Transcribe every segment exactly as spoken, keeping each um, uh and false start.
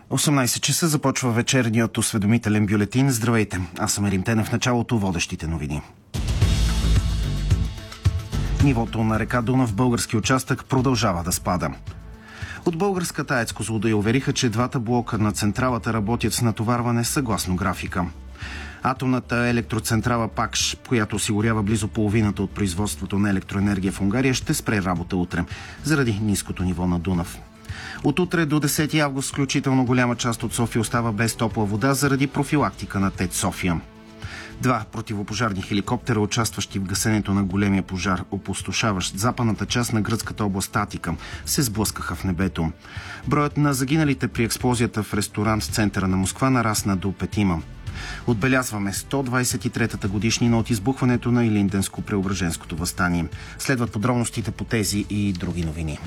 осемнайсет часа започва вечерният осведомителен бюлетин. Здравейте, аз съм Ерим Тенев. В началото водещите новини. Нивото на река Дунав в български участък продължава да спада. От българската АЕЦ Козлодуй увериха, че двата блока на централата работят с натоварване съгласно графика. Атомната електроцентрала Пакш, която осигурява близо половината от производството на електроенергия в Унгария, ще спре работа утре, заради ниското ниво на Дунав. От утре до десети август включително голяма част от София остава без топла вода заради профилактика на ТЕЦ София. Два противопожарни хеликоптера, участващи в гасенето на големия пожар, опустошаващ западната част на гръцката област Атика, се сблъскаха в небето. Броят на загиналите при експлозията в ресторант в центъра на Москва нарасна до петима. Отбелязваме сто двайсет и третата годишнина от избухването на Илинденско-Преображенското въстание. Следват подробностите по тези и други новини.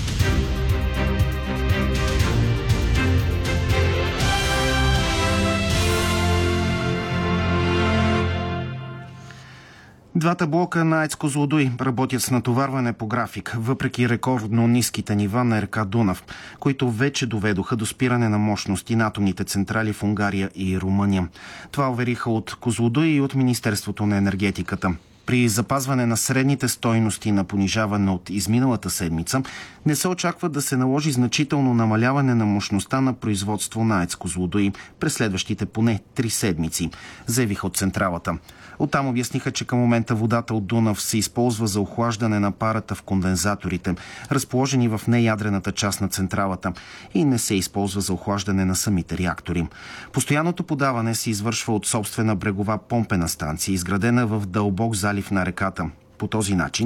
Двата блока на АЕЦ Козлодуй работят с натоварване по график, въпреки рекордно ниските нива на река Дунав, които вече доведоха до спиране на мощности на атомните централи в Унгария и Румъния. Това увериха от Козлодуй и от Министерството на енергетиката. При запазване на средните стойности на понижаване от изминалата седмица, не се очаква да се наложи значително намаляване на мощността на производство на АЕЦ Козлодуй през следващите поне три седмици, заявиха от централата. Оттам обясниха, че към момента водата от Дунав се използва за охлаждане на парата в кондензаторите, разположени в неядрената част на централата, и не се използва за охлаждане на самите реактори. Постоянното подаване се извършва от собствена брегова помпена станция, изградена в дълбок залив на реката. По този начин